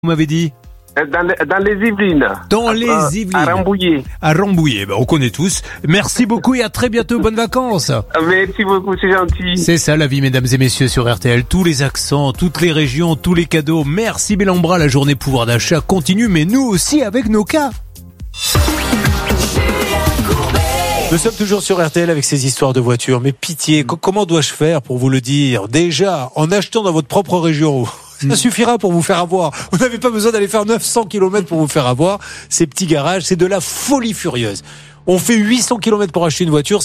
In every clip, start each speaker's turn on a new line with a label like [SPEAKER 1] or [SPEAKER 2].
[SPEAKER 1] Vous m'avez dit
[SPEAKER 2] Dans les Yvelines.
[SPEAKER 1] Dans les Yvelines.
[SPEAKER 2] À Rambouillet.
[SPEAKER 1] À Rambouillet, on connaît tous. Merci beaucoup et à très bientôt. Bonnes vacances.
[SPEAKER 2] Merci beaucoup, c'est gentil.
[SPEAKER 1] C'est ça la vie, mesdames et messieurs, sur RTL. Tous les accents, toutes les régions, tous les cadeaux. Merci Bellambra, la journée pouvoir d'achat continue, mais nous aussi avec nos cas. Nous sommes toujours sur RTL avec ces histoires de voitures. Mais pitié, comment dois-je faire pour vous le dire ? Déjà, en achetant dans votre propre région, ça suffira pour vous faire avoir. Vous n'avez pas besoin d'aller faire 900 km pour vous faire avoir. Ces petits garages, c'est de la folie furieuse. On fait 800 km pour acheter une voiture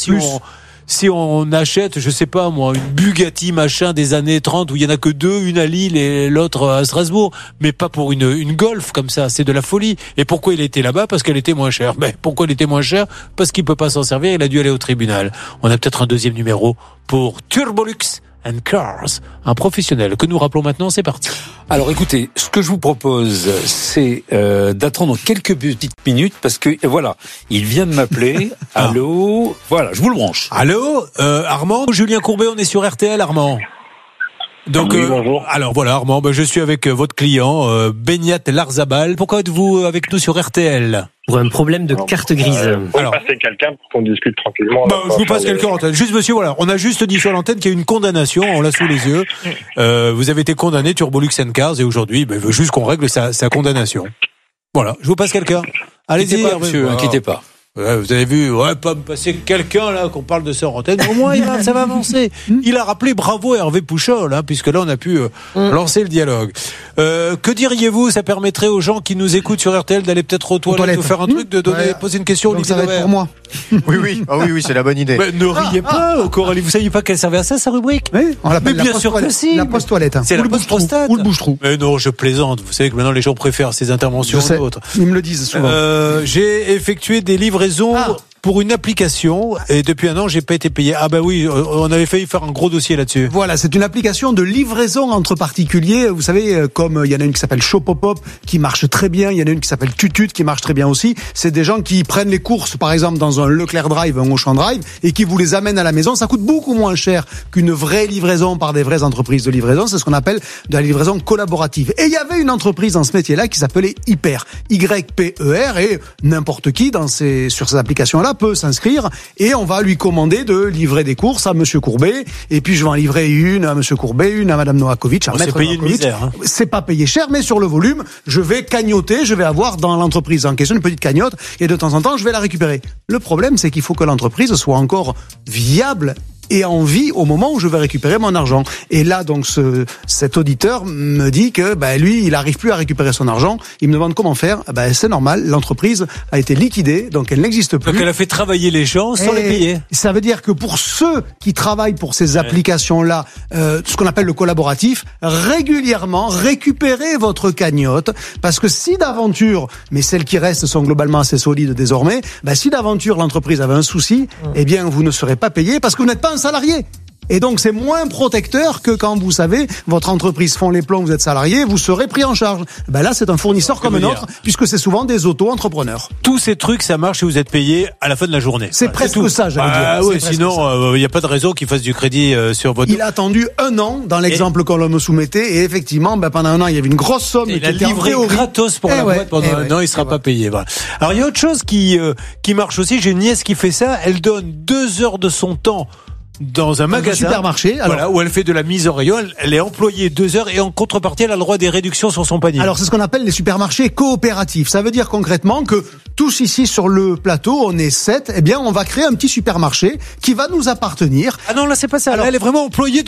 [SPEAKER 1] si on achète, je sais pas moi, une Bugatti machin des années 30 où il y en a que deux, une à Lille et l'autre à Strasbourg, mais pas pour une Golf comme ça, c'est de la folie. Et pourquoi il était là-bas ? Parce qu'elle était moins chère. Mais pourquoi elle était moins chère ? Parce qu'il peut pas s'en servir, il a dû aller au tribunal. On a peut-être un deuxième numéro pour Turbolux and Cars, un professionnel que nous rappelons maintenant, c'est parti.
[SPEAKER 3] Alors écoutez, ce que je vous propose, c'est d'attendre quelques petites minutes parce que voilà, il vient de m'appeler. Allô, voilà, je vous le branche.
[SPEAKER 1] Allô, Armand, Julien Courbet, on est sur RTL, Armand. Donc,
[SPEAKER 4] oui, bonjour.
[SPEAKER 1] Alors voilà, Armand, je suis avec votre client, Benyat Larzabal. Pourquoi êtes-vous avec nous sur RTL ?
[SPEAKER 5] Pour un problème de carte grise.
[SPEAKER 4] Vous passez quelqu'un pour qu'on discute tranquillement.
[SPEAKER 1] Je vous passe quelqu'un en antenne. Juste monsieur, voilà, on a juste dit sur l'antenne qu'il y a une condamnation, on l'a sous les yeux. Vous avez été condamné Turbolux and Cars et aujourd'hui, il veut juste qu'on règle sa condamnation. Voilà, je vous passe quelqu'un. Allez-y,
[SPEAKER 3] monsieur, inquiétez pas.
[SPEAKER 1] Ouais, vous avez vu, pas me passer quelqu'un là qu'on parle de ça en antenne. Au moins, ça va avancer. Il a rappelé bravo Hervé Pouchol, puisque là on a pu lancer le dialogue. Que diriez-vous ? Ça permettrait aux gens qui nous écoutent sur RTL d'aller peut-être aux toilettes ou faire un truc, de poser une question au
[SPEAKER 6] Donc ça va être pour moi. Oui, c'est la bonne idée.
[SPEAKER 1] Mais ne riez pas, Coralie. Vous saviez pas qu'elle servait à ça, sa rubrique ?
[SPEAKER 6] Oui, on l'appelle
[SPEAKER 1] bien sûr que si.
[SPEAKER 6] La post-toilette.
[SPEAKER 1] C'est la post-prostate.
[SPEAKER 6] Ou le bouche-trou.
[SPEAKER 1] Mais non, je plaisante. Vous savez que maintenant les gens préfèrent ces interventions aux autres.
[SPEAKER 6] Ils me le disent souvent.
[SPEAKER 1] J'ai effectué des livraisons pour une application et depuis un an j'ai pas été payé. Ah bah oui, on avait failli faire un gros dossier là-dessus.
[SPEAKER 6] Voilà, c'est une application de livraison entre particuliers. Vous savez, comme il y en a une qui s'appelle Shopopop qui marche très bien, il y en a une qui s'appelle Tutut qui marche très bien aussi. C'est des gens qui prennent les courses par exemple dans un Leclerc Drive, un Auchan Drive et qui vous les amènent à la maison. Ça coûte beaucoup moins cher qu'une vraie livraison par des vraies entreprises de livraison. C'est ce qu'on appelle de la livraison collaborative. Et il y avait une entreprise dans ce métier-là qui s'appelait Hyper, YPER, et n'importe qui sur ces applications-là peut s'inscrire et on va lui commander de livrer des courses à Monsieur Courbet et puis je vais en livrer une à Monsieur Courbet, une à Madame Novakovic, à Maître
[SPEAKER 1] c'est payé
[SPEAKER 6] Novakovic.
[SPEAKER 1] Une misère,
[SPEAKER 6] C'est pas payé cher, mais sur le volume, je vais cagnoter, je vais avoir dans l'entreprise en question une petite cagnotte et de temps en temps je vais la récupérer. Le problème, c'est qu'il faut que l'entreprise soit encore viable et en vie au moment où je vais récupérer mon argent. Et là, donc, cet auditeur me dit que, lui, il arrive plus à récupérer son argent. Il me demande comment faire. C'est normal. L'entreprise a été liquidée, donc elle n'existe plus.
[SPEAKER 1] Donc elle a fait travailler les gens sans les payer.
[SPEAKER 6] Ça veut dire que pour ceux qui travaillent pour ces applications-là, ce qu'on appelle le collaboratif, régulièrement récupérez votre cagnotte, parce que si d'aventure, mais celles qui restent sont globalement assez solides désormais, si d'aventure l'entreprise avait un souci, eh bien vous ne serez pas payé parce que vous n'êtes pas un salarié. Et donc c'est moins protecteur que quand vous savez votre entreprise fond les plombs, vous êtes salarié, vous serez pris en charge. Là c'est un fournisseur comme un autre, puisque c'est souvent des auto-entrepreneurs.
[SPEAKER 1] Tous ces trucs ça marche et vous êtes payé à la fin de la journée.
[SPEAKER 6] C'est presque ça, j'allais dire.
[SPEAKER 1] Ah oui, sinon il n'y a pas de raison qu'il fasse du crédit sur votre.
[SPEAKER 6] Il a attendu 1 an dans l'exemple qu'on me soumettait et effectivement pendant 1 an il y avait une grosse somme.
[SPEAKER 1] Il a livré gratos pour la boîte pendant 1 an, il sera pas payé. Voilà. Alors il y a autre chose qui marche aussi. J'ai une nièce qui fait ça. Elle donne 2 heures de son temps dans un magasin,
[SPEAKER 6] supermarché,
[SPEAKER 1] où elle fait de la mise en rayon. Elle est employée 2 heures et en contrepartie, elle a le droit des réductions sur son panier.
[SPEAKER 6] Alors, c'est ce qu'on appelle les supermarchés coopératifs. Ça veut dire concrètement que tous ici sur le plateau, on est 7, on va créer un petit supermarché qui va nous appartenir.
[SPEAKER 1] Ah non, là, c'est pas ça. Alors, là, elle est vraiment employée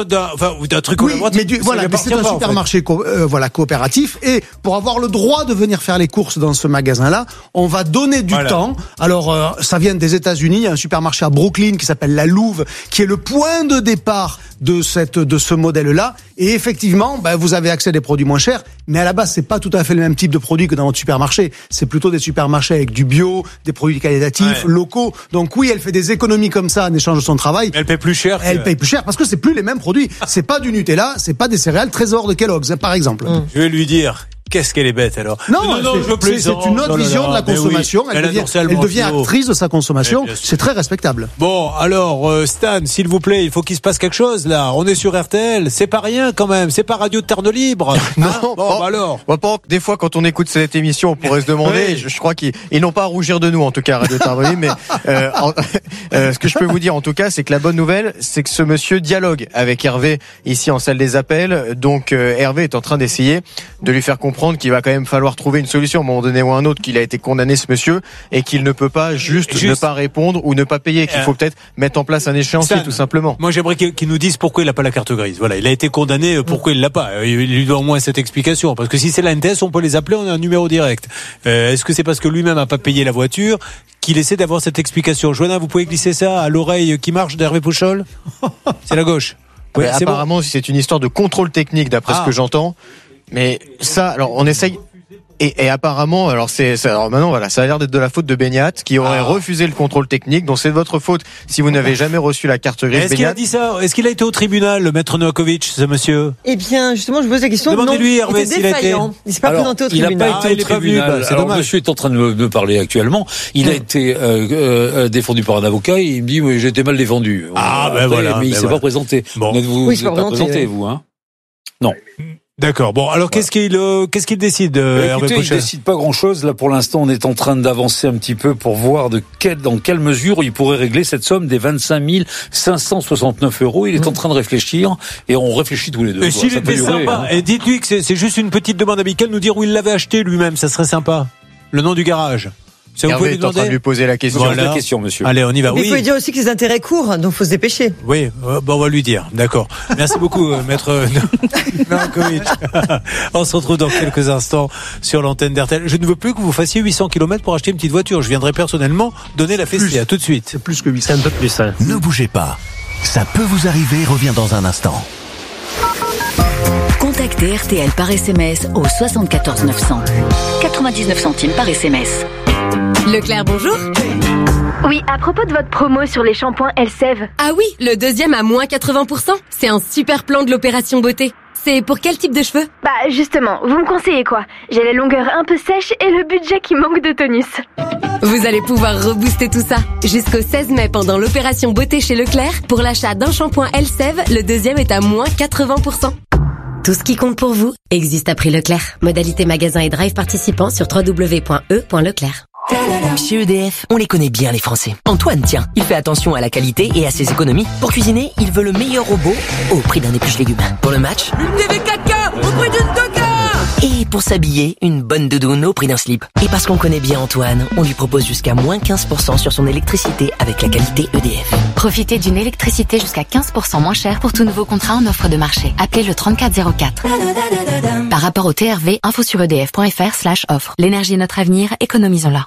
[SPEAKER 1] d'un truc collaboratif.
[SPEAKER 6] Mais c'est un supermarché coopératif et pour avoir le droit de venir faire les courses dans ce magasin-là, on va donner du temps. Alors, ça vient des États-Unis. Il y a un supermarché à Brooklyn qui s'appelle La Louve, qui est le point de départ de ce modèle-là. Et effectivement, vous avez accès à des produits moins chers, mais à la base, c'est pas tout à fait le même type de produit que dans votre supermarché. C'est plutôt des supermarchés avec du bio, des produits qualitatifs, locaux. Donc oui, elle fait des économies comme ça en échange de son travail.
[SPEAKER 1] Elle paye plus cher.
[SPEAKER 6] Elle paye plus cher parce que c'est plus les mêmes produits. C'est pas du Nutella, c'est pas des céréales Trésor de Kellogg's, par exemple.
[SPEAKER 1] Je vais lui dire. Qu'est-ce qu'elle est bête alors.
[SPEAKER 6] Non,
[SPEAKER 1] je plaisante.
[SPEAKER 6] C'est une autre vision de la consommation.
[SPEAKER 1] Oui.
[SPEAKER 6] Elle devient actrice de sa consommation. C'est très respectable.
[SPEAKER 1] Bon, alors Stan, s'il vous plaît, il faut qu'il se passe quelque chose là. On est sur RTL, c'est pas rien quand même. C'est pas Radio Terre Libre.
[SPEAKER 7] Non.
[SPEAKER 1] Alors.
[SPEAKER 7] Des fois, quand on écoute cette émission, on pourrait se demander. Je crois qu'ils n'ont pas à rougir de nous, en tout cas, Radio Terre Libre. Mais ce que je peux vous dire, en tout cas, c'est que la bonne nouvelle, c'est que ce monsieur dialogue avec Hervé ici en salle des appels. Donc Hervé est en train d'essayer de lui faire comprendre qu'il va quand même falloir trouver une solution à un moment donné ou à un autre, qu'il a été condamné ce monsieur et qu'il ne peut pas juste ne pas répondre ou ne pas payer, qu'il faut peut-être mettre en place un échéancier tout simplement.
[SPEAKER 1] Moi j'aimerais qu'il nous dise pourquoi il n'a pas la carte grise. Voilà, il a été condamné, pourquoi il l'a pas. Il lui doit au moins cette explication, parce que si c'est la NTS, on peut les appeler, on a un numéro direct. Est-ce que c'est parce que lui-même n'a pas payé la voiture qu'il essaie d'avoir cette explication? Joanna, vous pouvez glisser ça à l'oreille qui marche d'Hervé Pouchol? C'est la gauche.
[SPEAKER 7] Ouais, apparemment, c'est une histoire de contrôle technique d'après ce que j'entends. Mais ça, alors on essaye. Et apparemment, alors maintenant voilà, ça a l'air d'être de la faute de Beignat qui aurait refusé le contrôle technique. Donc c'est de votre faute si vous n'avez jamais reçu la carte grise.
[SPEAKER 1] Est-ce qu'il a dit ça? Est-ce qu'il a été au tribunal, le maître Novakovic, ce monsieur?
[SPEAKER 8] Eh bien, justement, je pose la question.
[SPEAKER 1] Demandez-lui, Hervé,
[SPEAKER 8] s'il a été. Il s'est pas présenté au tribunal.
[SPEAKER 3] Il n'a pas été au tribunal.
[SPEAKER 1] C'est dommage.
[SPEAKER 3] Monsieur est en train de me parler actuellement. Il a été défendu par un avocat et il me dit, oui, j'ai été mal défendu.
[SPEAKER 1] Voilà.
[SPEAKER 3] Mais il s'est pas présenté.
[SPEAKER 1] Bon.
[SPEAKER 3] Vous n'êtes pas présenté, vous, hein? Non.
[SPEAKER 1] D'accord. Bon, alors qu'est-ce qu'il décide, Hervé
[SPEAKER 3] Écoutez,
[SPEAKER 1] Pouchol?
[SPEAKER 3] il décide pas grand-chose. Là, pour l'instant, on est en train d'avancer un petit peu pour voir dans quelle mesure il pourrait régler cette somme des 25 569 €. Il est en train de réfléchir et on réfléchit tous les deux.
[SPEAKER 1] Et s'il était sympa, et dites-lui que c'est juste une petite demande amicale, nous dire où il l'avait acheté lui-même, ça serait sympa. Le nom du garage. Ça, vous pouvez lui
[SPEAKER 7] est en train de lui poser la question.
[SPEAKER 1] Voilà.
[SPEAKER 3] La question, monsieur.
[SPEAKER 1] Allez, on y va.
[SPEAKER 8] Mais il faut lui dire aussi que ses intérêts courent, donc faut se dépêcher.
[SPEAKER 1] Oui, on va lui dire. D'accord. Merci beaucoup, maître Novakovic. On se retrouve dans quelques instants sur l'antenne d'RTL. Je ne veux plus que vous fassiez 800 km pour acheter une petite voiture. Je viendrai personnellement donner la fessée. À tout de suite.
[SPEAKER 6] C'est plus que 800.
[SPEAKER 5] C'est un peu plus, hein.
[SPEAKER 9] Ne bougez pas. Ça peut vous arriver. Reviens dans un instant.
[SPEAKER 10] Contactez RTL par SMS au 74 900. 99 centimes par SMS.
[SPEAKER 11] Leclerc, bonjour.
[SPEAKER 12] Oui, à propos de votre promo sur les shampoings Elseve.
[SPEAKER 11] Ah oui, le deuxième à moins 80%. C'est un super plan de l'opération beauté. C'est pour quel type de cheveux?
[SPEAKER 12] Bah justement, vous me conseillez quoi? J'ai la longueur un peu sèche et le budget qui manque de tonus.
[SPEAKER 11] Vous allez pouvoir rebooster tout ça. Jusqu'au 16 mai pendant l'opération beauté chez Leclerc, pour l'achat d'un shampoing Elseve, le deuxième est à moins 80%. Tout ce qui compte pour vous existe à prix Leclerc. Modalité magasin et drive participants sur www.e.leclerc.
[SPEAKER 13] Chez EDF, on les connaît bien les Français. Antoine, tiens, il fait attention à la qualité et à ses économies. Pour cuisiner, il veut le meilleur robot au prix d'un épluche légumes. Pour le match,
[SPEAKER 11] une TV 4K au prix d'une Toka.
[SPEAKER 13] Et pour s'habiller, une bonne doudoune au prix d'un slip. Et parce qu'on connaît bien Antoine, on lui propose jusqu'à moins 15% sur son électricité avec la qualité EDF.
[SPEAKER 14] Profitez d'une électricité jusqu'à 15% moins chère pour tout nouveau contrat en offre de marché. Appelez le 3404. Par rapport au TRV, info sur edf.fr/offre. L'énergie est notre avenir, économisons-la.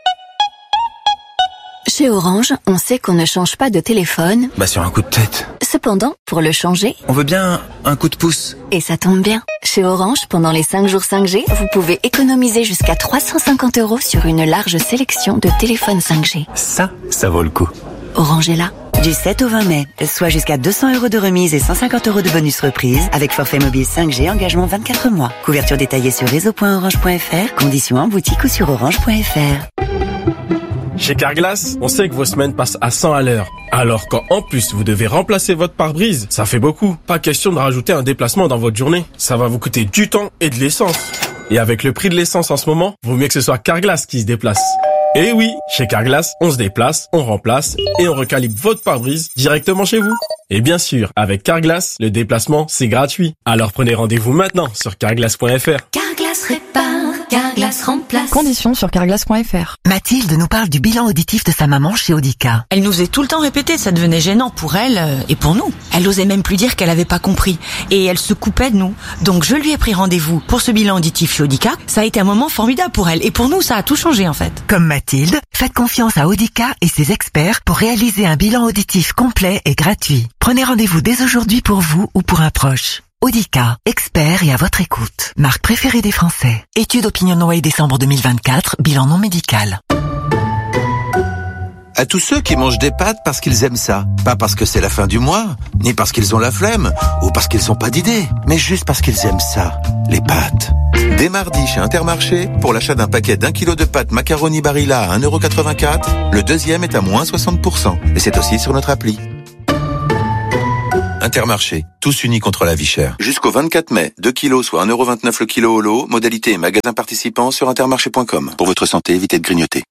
[SPEAKER 10] Chez Orange, on sait qu'on ne change pas de téléphone.
[SPEAKER 9] Sur un coup de tête.
[SPEAKER 10] Cependant, pour le changer,
[SPEAKER 9] On veut bien un coup de pouce.
[SPEAKER 10] et ça tombe bien. Chez Orange, pendant les 5 jours 5G, vous pouvez économiser jusqu'à 350 € sur une large sélection de téléphones 5G.
[SPEAKER 9] Ça vaut le coup.
[SPEAKER 10] Orange est là.
[SPEAKER 15] Du 7 au 20 mai, soit jusqu'à 200 € de remise et 150 € de bonus reprise avec forfait mobile 5G, engagement 24 mois. Couverture détaillée sur réseau.orange.fr, conditions en boutique ou sur orange.fr.
[SPEAKER 16] Chez Carglass, on sait que vos semaines passent à 100 à l'heure. Alors quand en plus vous devez remplacer votre pare-brise, ça fait beaucoup. Pas question de rajouter un déplacement dans votre journée. Ça va vous coûter du temps et de l'essence. Et avec le prix de l'essence en ce moment, vaut mieux que ce soit Carglass qui se déplace. Et oui, chez Carglass, on se déplace, on remplace et on recalibre votre pare-brise directement chez vous. Et bien sûr, avec Carglass, le déplacement, c'est gratuit. Alors prenez rendez-vous maintenant sur carglass.fr.
[SPEAKER 14] Carglass répare, Carglass remplace.
[SPEAKER 17] Conditions sur carglass.fr.
[SPEAKER 15] Mathilde nous parle du bilan auditif de sa maman chez Audica.
[SPEAKER 18] Elle nous faisait tout le temps répéter, ça devenait gênant pour elle et pour nous. Elle osait même plus dire qu'elle avait pas compris. Et elle se coupait de nous. Donc je lui ai pris rendez-vous pour ce bilan auditif chez Audica. Ça a été un moment formidable pour elle. Et pour nous, ça a tout changé en fait.
[SPEAKER 15] Comme Mathilde, faites confiance à Audica et ses experts pour réaliser un bilan auditif complet et gratuit. Prenez rendez-vous dès aujourd'hui pour vous ou pour un proche. Audica, expert et à votre écoute. Marque préférée des Français. Étude Opinion Way décembre 2024, bilan non médical.
[SPEAKER 19] À tous ceux qui mangent des pâtes parce qu'ils aiment ça. Pas parce que c'est la fin du mois, ni parce qu'ils ont la flemme, ou parce qu'ils n'ont pas d'idée, mais juste parce qu'ils aiment ça, les pâtes. Dès mardi chez Intermarché, pour l'achat d'un paquet d'1 kilo de pâtes macaroni Barilla à 1,84 €, le deuxième est à moins 60%. Et c'est aussi sur notre appli. Intermarché, tous unis contre la vie chère. Jusqu'au 24 mai, 2 kilos soit 1,29 € le kilo au lot, modalité et magasin participant sur intermarché.com. Pour votre santé, évitez de grignoter.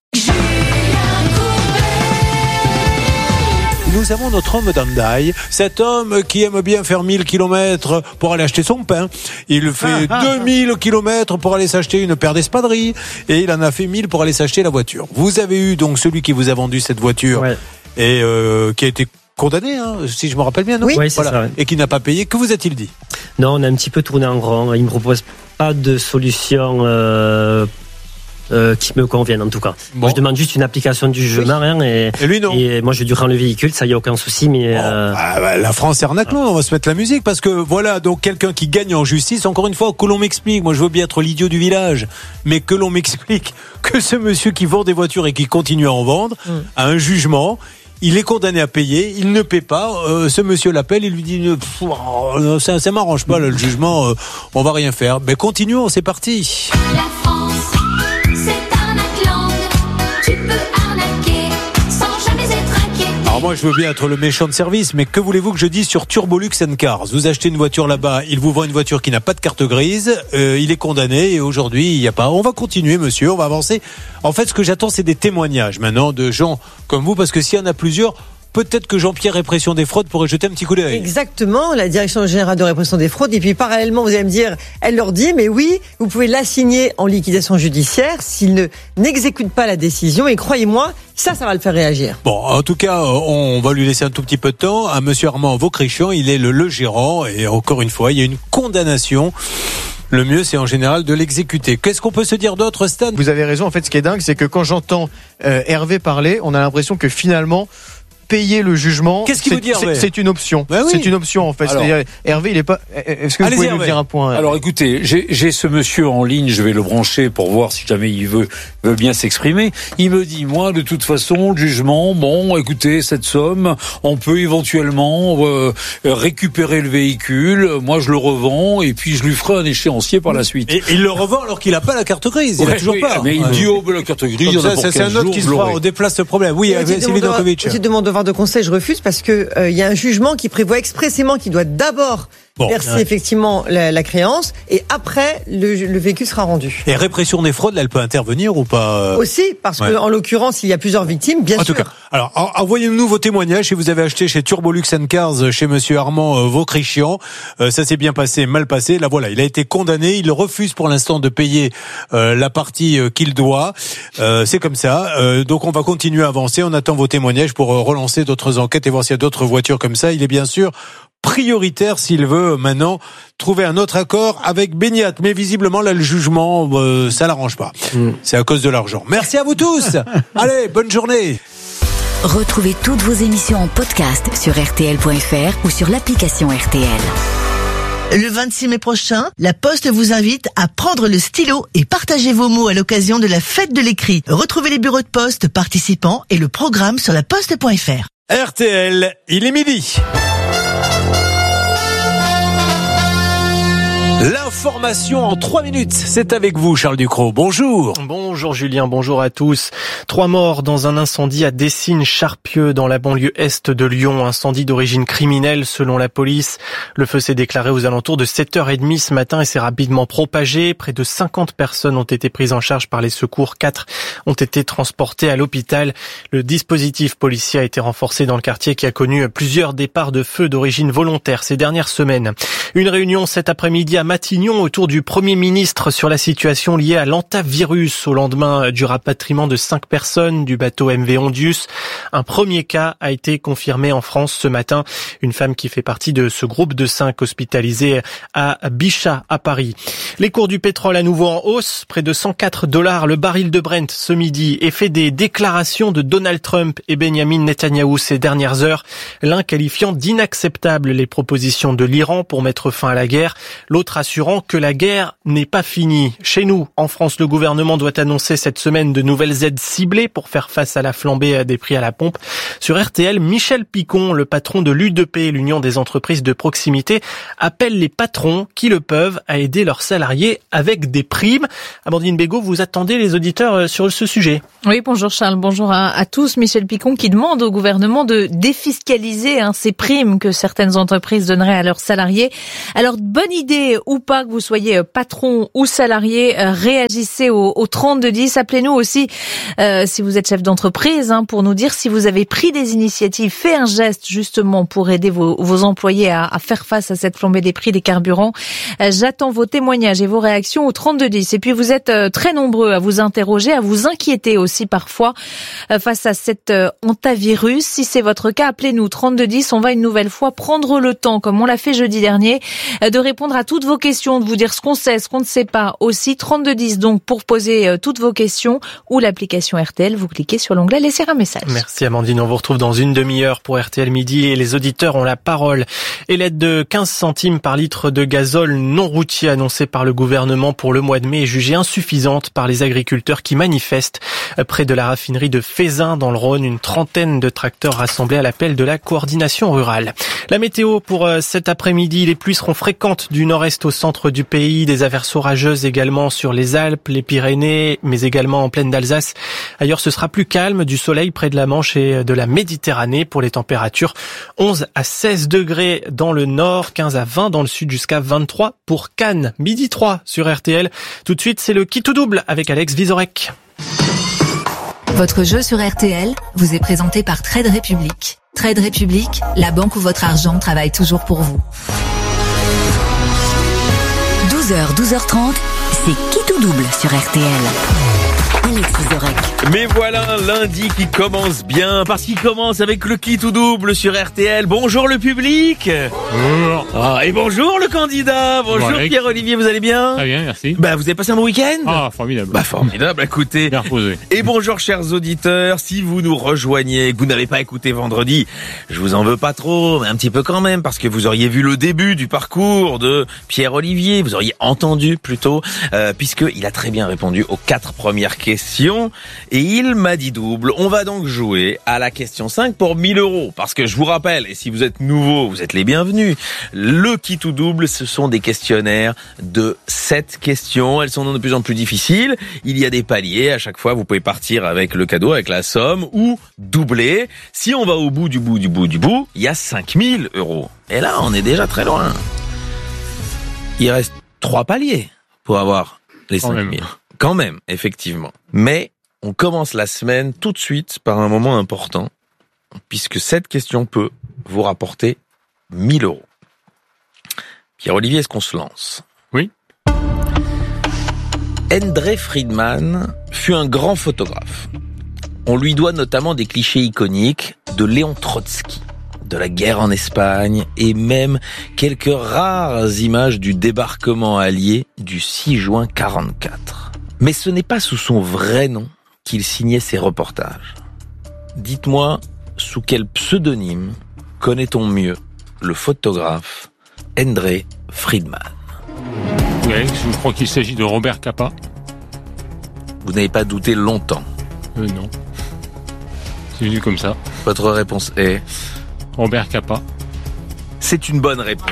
[SPEAKER 1] Nous avons notre homme d'Andaï, cet homme qui aime bien faire 1000 km pour aller acheter son pain. Il fait 2000 km pour aller s'acheter une paire d'espadrilles et il en a fait 1000 pour aller s'acheter la voiture. Vous avez eu donc celui qui vous a vendu cette voiture et qui a été condamné, si je me rappelle bien, non ?
[SPEAKER 5] Oui, c'est ça.
[SPEAKER 1] Et qui n'a pas payé. Que vous a-t-il dit ?
[SPEAKER 5] Non, on a un petit peu tourné en rond. Il me propose pas de solution qui me conviennent en tout cas. Bon. Moi je demande juste une application du jugement et lui non. Et moi je dû rendre le véhicule, ça y a aucun souci mais
[SPEAKER 1] la France est arnaque, on va se mettre la musique parce que voilà, donc quelqu'un qui gagne en justice, encore une fois que l'on m'explique, moi je veux bien être l'idiot du village, mais que l'on m'explique que ce monsieur qui vend des voitures et qui continue à en vendre a un jugement. Il est condamné à payer, il ne paie pas. Ce monsieur l'appelle, il lui dit ça m'arrange pas le jugement, on va rien faire. Mais continuons, c'est parti.
[SPEAKER 20] La France, c'est un Atlante, tu peux arnaquer sans jamais être inquiet.
[SPEAKER 1] Alors moi je veux bien être le méchant de service, mais que voulez-vous que je dise sur Turbolux & Cars ? Vous achetez une voiture là-bas, il vous vend une voiture qui n'a pas de carte grise, il est condamné et aujourd'hui il n'y a pas. On va continuer monsieur, on va avancer. En fait ce que j'attends c'est des témoignages maintenant de gens comme vous, parce que s'il y en a plusieurs, peut-être que Jean-Pierre Répression des fraudes pourrait jeter un petit coup d'œil.
[SPEAKER 8] Exactement, la Direction générale de répression des fraudes. Et puis parallèlement, vous allez me dire, elle leur dit, mais oui, vous pouvez l'assigner en liquidation judiciaire s'il n'exécute pas la décision. Et croyez-moi, ça va le faire réagir.
[SPEAKER 1] Bon, en tout cas, on va lui laisser un tout petit peu de temps. À monsieur Armand Vaucrichon, il est le gérant. Et encore une fois, il y a une condamnation. Le mieux, c'est en général de l'exécuter. Qu'est-ce qu'on peut se dire d'autre, Stan ?
[SPEAKER 7] Vous avez raison. En fait, ce qui est dingue, c'est que quand j'entends Hervé parler, on a l'impression que finalement, payer le jugement,
[SPEAKER 1] qu'est-ce qu'il veut dire,
[SPEAKER 7] c'est une option.
[SPEAKER 1] Ben oui.
[SPEAKER 7] C'est une option en fait.
[SPEAKER 3] Alors,
[SPEAKER 7] Hervé, il est pas. Est-ce que vous pouvez nous dire un point ?
[SPEAKER 3] Alors écoutez, j'ai ce monsieur en ligne, je vais le brancher pour voir si jamais il veut bien s'exprimer. Il me dit, moi, de toute façon, le jugement, bon, écoutez, cette somme, on peut éventuellement récupérer le véhicule. Moi, je le revends et puis je lui ferai un échéancier par la suite.
[SPEAKER 1] Et il le revend alors qu'il n'a pas la carte grise. Il a toujours pas.
[SPEAKER 3] Mais il dit, la carte grise.
[SPEAKER 1] C'est un autre qui se fera déplace ce problème. Oui, Sylvie Dankovic.
[SPEAKER 8] Je demande devoir de conseil, je refuse parce que il y a un jugement qui prévoit expressément qu'il doit d'abord verser effectivement la créance et après le véhicule sera rendu.
[SPEAKER 1] Et répression des fraudes, là, elle peut intervenir ou pas
[SPEAKER 8] Aussi, parce que en l'occurrence, il y a plusieurs victimes, bien sûr. En tout cas,
[SPEAKER 1] alors envoyez-nous vos témoignages si vous avez acheté chez Turbolux & Cars chez monsieur Armand Vaucrichon. Ça s'est bien passé, mal passé. Là voilà, il a été condamné. Il refuse pour l'instant de payer la partie qu'il doit. C'est comme ça. Donc on va continuer à avancer. On attend vos témoignages pour relancer d'autres enquêtes et voir s'il y a d'autres voitures comme ça. Il est bien sûr prioritaire s'il veut maintenant trouver un autre accord avec Beignat. Mais visiblement, là, le jugement, ça l'arrange pas. C'est à cause de l'argent. Merci à vous tous. Allez, bonne journée.
[SPEAKER 10] Retrouvez toutes vos émissions en podcast sur rtl.fr ou sur l'application RTL.
[SPEAKER 21] Le 26 mai prochain, La Poste vous invite à prendre le stylo et partager vos mots à l'occasion de la fête de l'écrit. Retrouvez les bureaux de poste participants et le programme sur laposte.fr.
[SPEAKER 1] RTL, il est midi. L'information en 3 minutes, c'est avec vous Charles Ducrot. Bonjour.
[SPEAKER 22] Bonjour Julien, bonjour à tous. 3 morts dans un incendie à Dessines-Charpieu dans la banlieue est de Lyon. Incendie d'origine criminelle selon la police. Le feu s'est déclaré aux alentours de 7h30 ce matin et s'est rapidement propagé. Près de 50 personnes ont été prises en charge par les secours. 4 ont été transportées à l'hôpital. Le dispositif policier a été renforcé dans le quartier qui a connu plusieurs départs de feu d'origine volontaire ces dernières semaines. Une réunion cet après-midi à Matignon autour du Premier ministre sur la situation liée à l'hantavirus au lendemain du rapatriement de 5 personnes du bateau MV Ondius. Un premier cas a été confirmé en France ce matin. Une femme qui fait partie de ce groupe de 5 hospitalisés à Bichat à Paris. Les cours du pétrole à nouveau en hausse, près de $104 le baril de Brent ce midi. Effet des déclarations de Donald Trump et Benjamin Netanyahou ces dernières heures. L'un qualifiant d'inacceptables les propositions de l'Iran pour mettre fin à la guerre. L'autre rassurant que la guerre n'est pas finie. Chez nous, en France, le gouvernement doit annoncer cette semaine de nouvelles aides ciblées pour faire face à la flambée des prix à la pompe. Sur RTL, Michel Picon, le patron de l'UDP, l'Union des entreprises de proximité, appelle les patrons qui le peuvent à aider leurs salariés avec des primes. Amandine Bégaud, vous attendez les auditeurs sur ce sujet.
[SPEAKER 2] Oui, bonjour Charles, bonjour à tous. Michel Picon qui demande au gouvernement de défiscaliser ces primes que certaines entreprises donneraient à leurs salariés. Alors, bonne idée ou pas que vous soyez patron ou salarié, réagissez au 3210. Appelez-nous aussi si vous êtes chef d'entreprise pour nous dire si vous avez pris des initiatives, fait un geste justement pour aider vos employés à faire face à cette flambée des prix des carburants. J'attends vos témoignages et vos réactions au 3210. Et puis vous êtes très nombreux à vous interroger, à vous inquiéter aussi parfois face à cet hantavirus. Si c'est votre cas, appelez-nous 3210. On va une nouvelle fois prendre le temps, comme on l'a fait jeudi dernier, de répondre à toutes vos questions, de vous dire ce qu'on sait, ce qu'on ne sait pas aussi. 3210 donc pour poser toutes vos questions, ou l'application RTL, vous cliquez sur l'onglet laisser un message.
[SPEAKER 22] Merci Amandine, on vous retrouve dans une demi-heure pour RTL Midi et les auditeurs ont la parole. Et l'aide de 15 centimes par litre de gazole non routier annoncée par le gouvernement pour le mois de mai est jugée insuffisante par les agriculteurs qui manifestent près de la raffinerie de Fézin dans le Rhône. Une trentaine de tracteurs rassemblés à l'appel de la coordination rurale. La météo pour cet après-midi, les pluies seront fréquentes du nord-est au centre du pays, des averses orageuses également sur les Alpes, les Pyrénées, mais également en plaine d'Alsace. Ailleurs, ce sera plus calme, du soleil près de la Manche et de la Méditerranée pour les températures. 11 à 16 degrés dans le nord, 15 à 20 dans le sud, jusqu'à 23 pour Cannes. Midi 3 sur RTL. Tout de suite, c'est le Qui tout double avec Alex Vizorek.
[SPEAKER 14] Votre jeu sur RTL vous est présenté par Trade Republic. Trade Republic, la banque où votre argent travaille toujours pour vous. 12h, 12h30, c'est Qui tout double sur RTL. Alex Vizorek.
[SPEAKER 4] Mais voilà un lundi qui commence bien, parce qu'il commence avec le Qui tout double sur RTL. Bonjour le public.
[SPEAKER 23] Bonjour.
[SPEAKER 4] Et bonjour le candidat. Bonjour Pierre-Olivier, vous allez bien?
[SPEAKER 23] Très bien, merci.
[SPEAKER 4] Vous avez passé un bon week-end?
[SPEAKER 23] Formidable.
[SPEAKER 4] Formidable, écoutez.
[SPEAKER 23] Bien reposé.
[SPEAKER 4] Et bonjour chers auditeurs, si vous nous rejoignez et que vous n'avez pas écouté vendredi, je vous en veux pas trop, mais un petit peu quand même, parce que vous auriez vu le début du parcours de Pierre-Olivier, vous auriez entendu plutôt, puisqu'il a très bien répondu aux 4 premières questions, et il m'a dit double. On va donc jouer à la question 5 pour 1000 €, parce que je vous rappelle, et si vous êtes nouveau, vous êtes les bienvenus, le Qui tout double, ce sont des questionnaires de 7 questions, elles sont de plus en plus difficiles, il y a des paliers, à chaque fois vous pouvez partir avec le cadeau, avec la somme, ou doubler. Si on va au bout du bout, il y a 5000 €. Et là, on est déjà très loin. Il reste 3 paliers pour avoir les 5000. Quand même, effectivement. Mais on commence la semaine tout de suite par un moment important, puisque cette question peut vous rapporter 1000 €. Pierre-Olivier, est-ce qu'on se lance?
[SPEAKER 23] Oui.
[SPEAKER 4] Endre Friedman fut un grand photographe. On lui doit notamment des clichés iconiques de Léon Trotsky, de la guerre en Espagne et même quelques rares images du débarquement allié du 6 juin 1944. Mais ce n'est pas sous son vrai nom qu'il signait ses reportages. Dites-moi, sous quel pseudonyme connaît-on mieux le photographe Endre Friedman?
[SPEAKER 23] Oui, je crois qu'il s'agit de Robert Capa.
[SPEAKER 4] Vous n'avez pas douté longtemps?
[SPEAKER 23] Non. C'est venu comme ça.
[SPEAKER 4] Votre réponse est?
[SPEAKER 23] Robert Capa.
[SPEAKER 4] C'est une bonne réponse.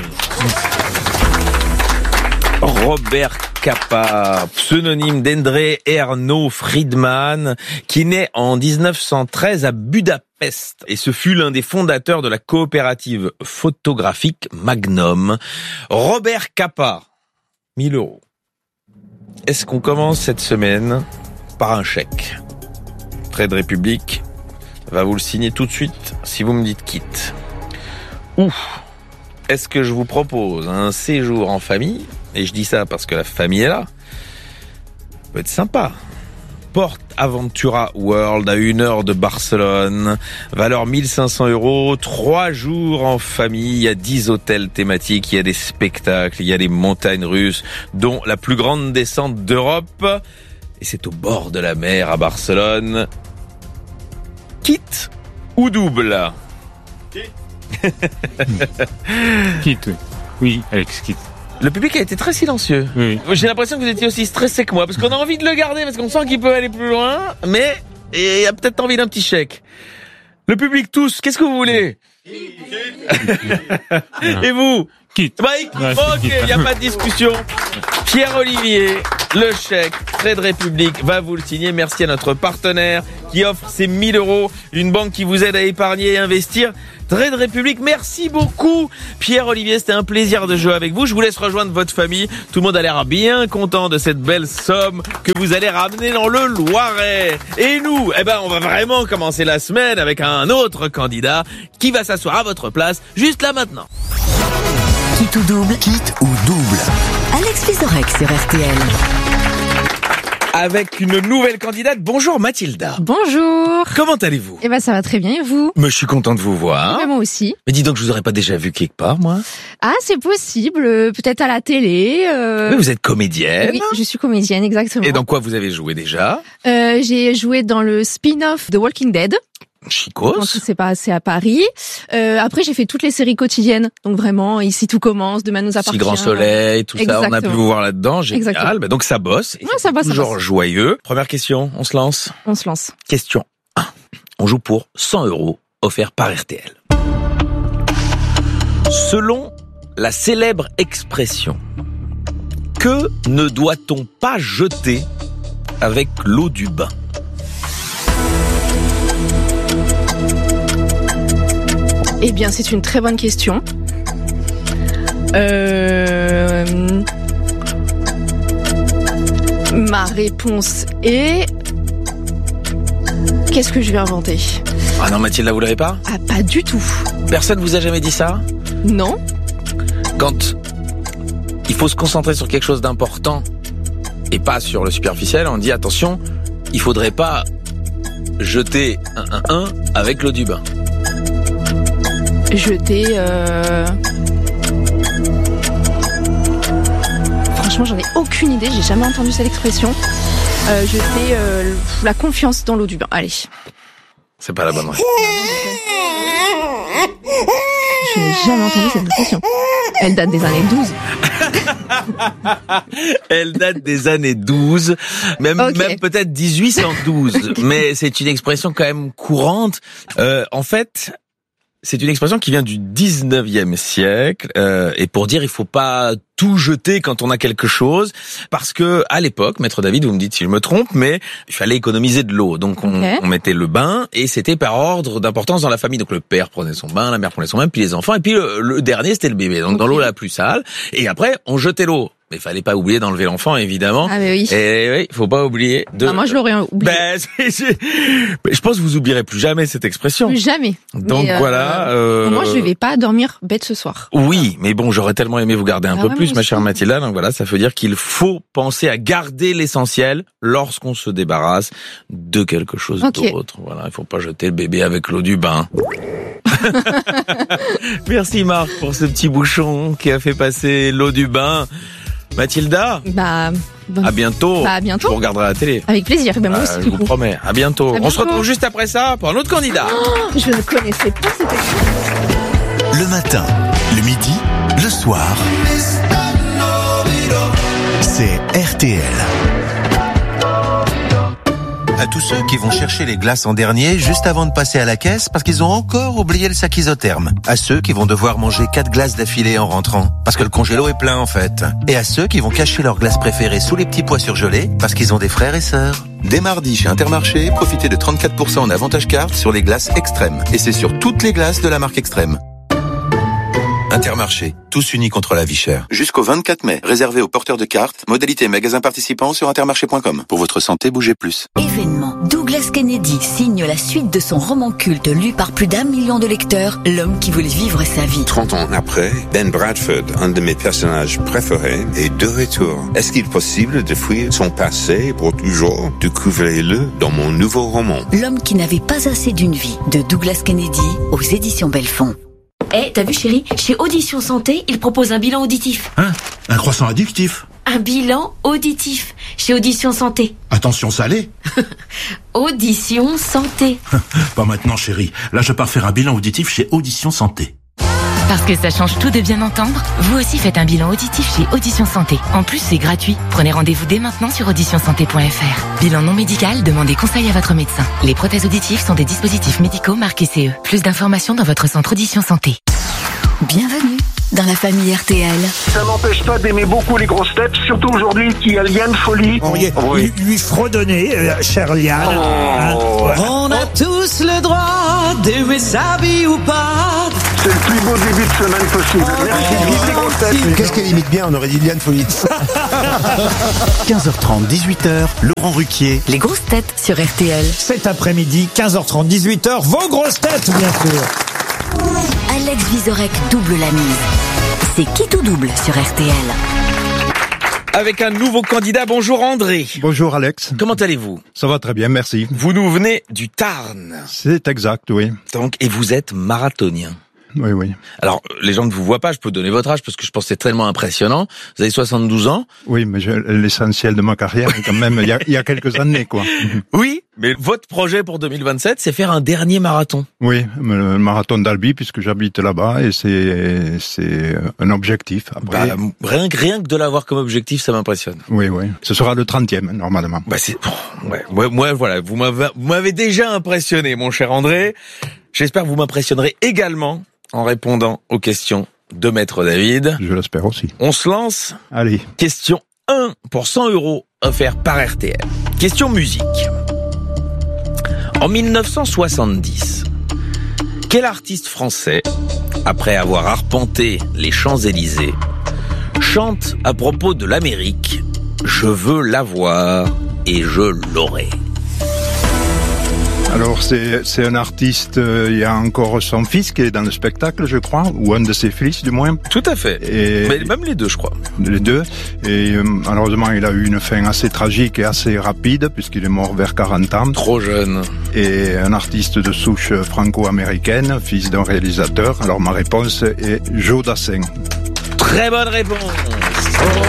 [SPEAKER 4] Robert Capa, pseudonyme d'Endre Erno Friedman, qui naît en 1913 à Budapest. Et ce fut l'un des fondateurs de la coopérative photographique Magnum. Robert Capa, 1000 €. Est-ce qu'on commence cette semaine par un chèque? Trade Republic va vous le signer tout de suite si vous me dites quitte. Ou est-ce que je vous propose un séjour en famille? Et je dis ça parce que la famille est là. Ça peut être sympa. Port Aventura World à 1 heure de Barcelone. Valeur 1500 €. 3 jours en famille. Il y a 10 hôtels thématiques. Il y a des spectacles. Il y a des montagnes russes, dont la plus grande descente d'Europe. Et c'est au bord de la mer à Barcelone. Quitte ou double?
[SPEAKER 23] Quitte, oui. Oui, Alex, quitte.
[SPEAKER 4] Le public a été très silencieux.
[SPEAKER 23] Oui.
[SPEAKER 4] J'ai l'impression que vous étiez aussi stressé que moi, parce qu'on a envie de le garder, parce qu'on sent qu'il peut aller plus loin, mais il a peut-être envie d'un petit chèque. Le public tous, qu'est-ce que vous voulez? Et vous?
[SPEAKER 23] Quitte.
[SPEAKER 4] Ok, il n'y a pas de discussion. Pierre-Olivier, le chèque Trade République va vous le signer. Merci à notre partenaire qui offre ces 1 000 €, une banque qui vous aide à épargner et investir. Trade République, merci beaucoup. Pierre-Olivier, c'était un plaisir de jouer avec vous. Je vous laisse rejoindre votre famille. Tout le monde a l'air bien content de cette belle somme que vous allez ramener dans le Loiret. Et nous, on va vraiment commencer la semaine avec un autre candidat qui va s'asseoir à votre place juste là maintenant.
[SPEAKER 13] Quitte ou double?
[SPEAKER 9] Quitte ou double?
[SPEAKER 13] Alex Vizorek sur RTL.
[SPEAKER 4] Avec une nouvelle candidate. Bonjour Mathilda.
[SPEAKER 6] Bonjour.
[SPEAKER 4] Comment allez-vous?
[SPEAKER 6] Ça va très bien, et vous?
[SPEAKER 4] Mais je suis content de vous voir.
[SPEAKER 6] Moi aussi.
[SPEAKER 4] Mais dis donc, je vous aurais pas déjà vu quelque part, moi?
[SPEAKER 6] Ah, c'est possible, peut-être à la télé.
[SPEAKER 4] Mais vous êtes comédienne?
[SPEAKER 6] Oui, je suis comédienne, exactement.
[SPEAKER 4] Et dans quoi vous avez joué déjà?
[SPEAKER 6] J'ai joué dans le spin-off The Walking Dead.
[SPEAKER 4] Chicos.
[SPEAKER 6] Quand tout s'est passé à Paris. Après, j'ai fait toutes les séries quotidiennes. Donc vraiment, ici tout commence, demain nous appartient.
[SPEAKER 4] Si Grand Soleil, tout
[SPEAKER 6] Exactement.
[SPEAKER 4] ça, on a pu vous voir là-dedans. Génial.
[SPEAKER 6] Exactement.
[SPEAKER 4] Donc ça bosse.
[SPEAKER 6] Ouais, ça bosse.
[SPEAKER 4] Toujours joyeux. Première question, on se lance?
[SPEAKER 6] On se lance.
[SPEAKER 4] Question 1. On joue pour 100 € offerts par RTL. Selon la célèbre expression, que ne doit-on pas jeter avec l'eau du bain?
[SPEAKER 6] Eh bien, c'est une très bonne question. Ma réponse est... Qu'est-ce que je vais inventer?
[SPEAKER 4] Ah non, Mathilda, vous l'avez pas?
[SPEAKER 6] Ah, pas du tout.
[SPEAKER 4] Personne vous a jamais dit ça?
[SPEAKER 6] Non.
[SPEAKER 4] Quand il faut se concentrer sur quelque chose d'important et pas sur le superficiel, on dit attention, il faudrait pas jeter un avec l'eau du bain.
[SPEAKER 6] Jeter... Franchement, j'en ai aucune idée, j'ai jamais entendu cette expression. Jeter la confiance dans l'eau du bain. Allez.
[SPEAKER 4] C'est pas la bonne réponse.
[SPEAKER 6] Je n'ai jamais entendu cette expression. Elle date des années 12.
[SPEAKER 4] Elle date des années 12, même peut-être 1812. Mais c'est une expression quand même courante. En fait... C'est une expression qui vient du 19e siècle, et pour dire il faut pas tout jeter quand on a quelque chose, parce que à l'époque, Maître David, vous me dites si je me trompe, mais il fallait économiser de l'eau, donc on mettait le bain, et c'était par ordre d'importance dans la famille, donc le père prenait son bain, la mère prenait son bain, puis les enfants, et puis le dernier c'était le bébé, donc dans l'eau la plus sale, et après on jetait l'eau. Mais il fallait pas oublier d'enlever l'enfant, évidemment.
[SPEAKER 6] Ah, mais oui.
[SPEAKER 4] Et oui, faut pas oublier de...
[SPEAKER 6] Ah, moi, je l'aurais oublié.
[SPEAKER 4] Je pense que vous oublierez plus jamais cette expression.
[SPEAKER 6] Plus jamais.
[SPEAKER 4] Donc voilà.
[SPEAKER 6] Moi, je vais pas dormir bête ce soir.
[SPEAKER 4] Oui, mais bon, j'aurais tellement aimé vous garder un peu
[SPEAKER 6] ouais,
[SPEAKER 4] plus, ma chère Mathilda. Donc voilà, ça veut dire qu'il faut penser à garder l'essentiel lorsqu'on se débarrasse de quelque chose d'autre. Voilà, il faut pas jeter le bébé avec l'eau du bain. Merci Marc pour ce petit bouchon qui a fait passer l'eau du bain. Mathilda, à bientôt.
[SPEAKER 6] À bientôt.
[SPEAKER 4] Je vous regarderai à la télé.
[SPEAKER 6] Avec plaisir. Moi aussi.
[SPEAKER 4] Je vous promets. À bientôt. On se retrouve juste après ça pour un autre candidat.
[SPEAKER 6] Oh, je ne connaissais pas cette expression.
[SPEAKER 9] Le matin, le midi, le soir. C'est RTL. À tous ceux qui vont chercher les glaces en dernier juste avant de passer à la caisse parce qu'ils ont encore oublié le sac isotherme. À ceux qui vont devoir manger 4 glaces d'affilée en rentrant parce que le congélo est plein en fait. Et à ceux qui vont cacher leurs glaces préférées sous les petits pois surgelés parce qu'ils ont des frères et sœurs. Dès mardi chez Intermarché, profitez de 34% en avantage carte sur les glaces Extrême. Et c'est sur toutes les glaces de la marque Extrême. Intermarché, tous unis contre la vie chère. Jusqu'au 24 mai, réservé aux porteurs de cartes, modalité magasin participant sur intermarché.com. Pour votre santé, bougez plus.
[SPEAKER 13] Événement. Douglas Kennedy signe la suite de son roman culte lu par plus d'1 million de lecteurs, L'homme qui voulait vivre sa vie.
[SPEAKER 11] 30 ans après, Ben Bradford, un de mes personnages préférés, est de retour. Est-ce qu'il est possible de fuir son passé pour toujours? Découvrez-le dans mon nouveau roman.
[SPEAKER 13] L'homme qui n'avait pas assez d'une vie, de Douglas Kennedy, aux éditions Belfond. T'as vu chérie, chez Audition Santé, ils proposent un bilan auditif.
[SPEAKER 12] Hein? Un croissant addictif?
[SPEAKER 13] Un bilan auditif, chez Audition Santé.
[SPEAKER 12] Attention salé?
[SPEAKER 13] Audition Santé.
[SPEAKER 12] Pas maintenant chérie, là je pars faire un bilan auditif chez Audition Santé.
[SPEAKER 14] Parce que ça change tout de bien entendre, vous aussi faites un bilan auditif chez Audition Santé. En plus, c'est gratuit. Prenez rendez-vous dès maintenant sur auditionsanté.fr. Bilan non médical, demandez conseil à votre médecin. Les prothèses auditives sont des dispositifs médicaux marqués CE. Plus d'informations dans votre centre Audition Santé.
[SPEAKER 10] Bienvenue dans la famille RTL.
[SPEAKER 16] Ça m'empêche pas d'aimer beaucoup les grosses têtes, surtout aujourd'hui qu'il y a Liane Folie.
[SPEAKER 17] Lui fredonner, cher Liane.
[SPEAKER 18] On a tous le droit d'aimer sa vie ou pas.
[SPEAKER 16] C'est le plus beau début de semaine possible. Merci, vive les grosses têtes.
[SPEAKER 12] Qu'est-ce qu'elle imite bien, on aurait dit Liane Folie.
[SPEAKER 24] 15h30, 18h, Laurent Ruquier.
[SPEAKER 10] Les grosses têtes sur RTL.
[SPEAKER 17] Cet après-midi, 15h30, 18h, vos grosses têtes, bien sûr.
[SPEAKER 10] Alex Vizorek double la mise. C'est qui tout double sur RTL.
[SPEAKER 4] Avec un nouveau candidat, bonjour André.
[SPEAKER 12] Bonjour Alex.
[SPEAKER 4] Comment allez-vous?
[SPEAKER 12] Ça va très bien, merci.
[SPEAKER 4] Vous nous venez du Tarn.
[SPEAKER 12] C'est exact, oui.
[SPEAKER 4] Donc, et vous êtes marathonien.
[SPEAKER 12] Oui, oui.
[SPEAKER 4] Alors, les gens ne vous voient pas, je peux donner votre âge parce que je pense que c'est tellement impressionnant. Vous avez 72 ans.
[SPEAKER 12] Oui, mais l'essentiel de ma carrière, quand même, il y a quelques années, quoi.
[SPEAKER 4] Oui, mais votre projet pour 2027, c'est faire un dernier marathon.
[SPEAKER 12] Oui, le marathon d'Albi, puisque j'habite là-bas, et c'est un objectif. Après...
[SPEAKER 4] Bah, rien que de l'avoir comme objectif, ça m'impressionne.
[SPEAKER 12] Oui, oui. Ce sera le 30e, normalement.
[SPEAKER 4] Bah, moi, voilà, vous m'avez déjà impressionné, mon cher André. J'espère que vous m'impressionnerez également en répondant aux questions de Maître David.
[SPEAKER 12] Je l'espère aussi.
[SPEAKER 4] On se lance.
[SPEAKER 12] Allez.
[SPEAKER 4] Question 1 pour 100 € offert par RTL. Question musique. En 1970, quel artiste français, après avoir arpenté les Champs-Élysées, chante à propos de l'Amérique « Je veux l'avoir et je l'aurai ».
[SPEAKER 12] Alors c'est un artiste, il y a encore son fils qui est dans le spectacle, je crois, ou un de ses fils du moins.
[SPEAKER 4] Tout à fait, mais même les deux, je crois.
[SPEAKER 12] Les deux, et malheureusement il a eu une fin assez tragique et assez rapide, puisqu'il est mort vers 40 ans.
[SPEAKER 4] Trop jeune.
[SPEAKER 12] Et un artiste de souche franco-américaine, fils d'un réalisateur. Alors ma réponse est Joe Dassin.
[SPEAKER 4] Très bonne réponse.